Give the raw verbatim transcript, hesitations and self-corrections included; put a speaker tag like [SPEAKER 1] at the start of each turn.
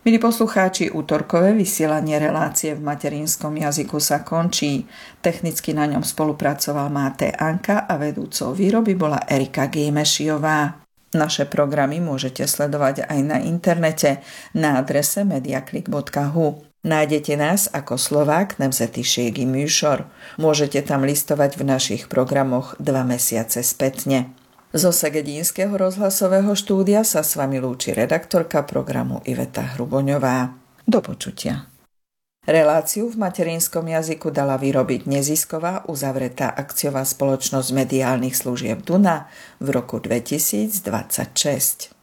[SPEAKER 1] Milí poslucháči, útorkové vysielanie relácie v materinskom jazyku sa končí. Technicky na ňom spolupracoval Máté Anka a vedúcou výroby bola Erika Gejmešiová. Naše programy môžete sledovať aj na internete na adrese mediaklik bodka hu. Nájdete nás ako Slovák nemzetiségi műsor. Môžete tam listovať v našich programoch dva mesiace spätne. Zo Segedínskeho rozhlasového štúdia sa s vami lúči redaktorka programu Iveta Hruboňová. Do počutia. Reláciu v materinskom jazyku dala vyrobiť nezisková uzavretá akciová spoločnosť mediálnych služieb Duna v roku dvetisícdvadsaťšesť.